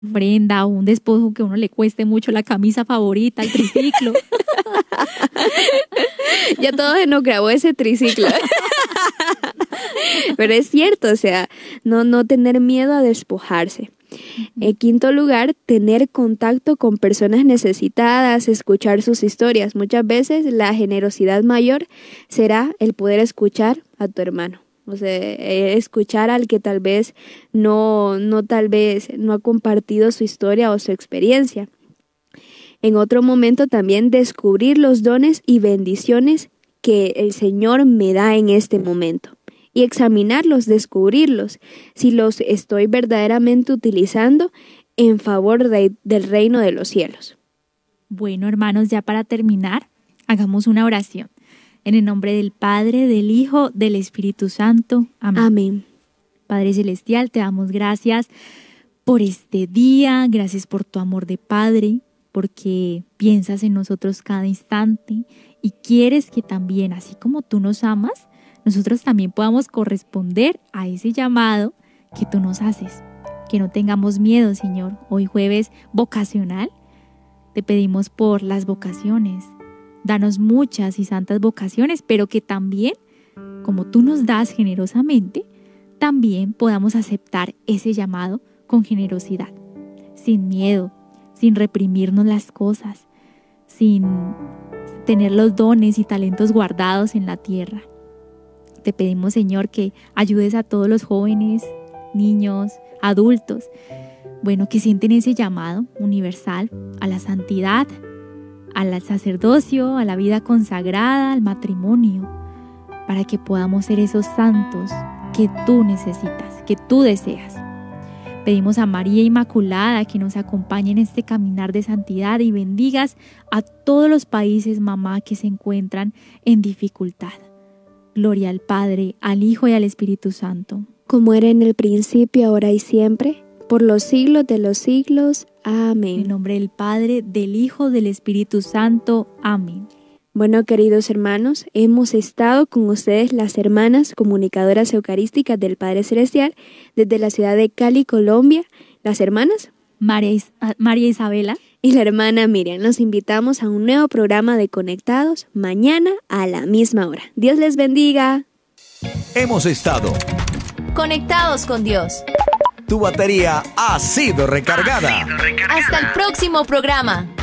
prenda o un despojo que a uno le cueste mucho, la camisa favorita, el triciclo. Ya todo se nos grabó ese triciclo. Pero es cierto, o sea, no tener miedo a despojarse. En quinto lugar, tener contacto con personas necesitadas, escuchar sus historias. Muchas veces la generosidad mayor será el poder escuchar a tu hermano. O sea, escuchar al que tal vez no ha compartido su historia o su experiencia. En otro momento también descubrir los dones y bendiciones que el Señor me da en este momento. Y examinarlos, descubrirlos, si los estoy verdaderamente utilizando en favor del reino de los cielos. Bueno, hermanos, ya para terminar, hagamos una oración. En el nombre del Padre, del Hijo, del Espíritu Santo. Amén. Amén. Padre Celestial, te damos gracias por este día, gracias por tu amor de Padre, porque piensas en nosotros cada instante y quieres que también, así como tú nos amas, nosotros también podamos corresponder a ese llamado que tú nos haces. Que no tengamos miedo, Señor. Hoy jueves vocacional, te pedimos por las vocaciones. Danos muchas y santas vocaciones, pero que también, como tú nos das generosamente, también podamos aceptar ese llamado con generosidad, sin miedo, sin reprimirnos las cosas, sin tener los dones y talentos guardados en la tierra. Te pedimos, Señor, que ayudes a todos los jóvenes, niños, adultos, que sienten ese llamado universal a la santidad, al sacerdocio, a la vida consagrada, al matrimonio, para que podamos ser esos santos que tú necesitas, que tú deseas. Pedimos a María Inmaculada que nos acompañe en este caminar de santidad y bendigas a todos los países, mamá, que se encuentran en dificultad. Gloria al Padre, al Hijo y al Espíritu Santo. Como era en el principio, ahora y siempre, por los siglos de los siglos. Amén. En nombre del Padre, del Hijo, del Espíritu Santo. Amén. Bueno, queridos hermanos, hemos estado con ustedes las hermanas comunicadoras eucarísticas del Padre Celestial desde la ciudad de Cali, Colombia. Las hermanas María Isabela y la hermana Miriam. Los invitamos a un nuevo programa de Conectados mañana a la misma hora. Dios les bendiga. Hemos estado conectados con Dios. Tu batería ha sido recargada. Hasta el próximo programa.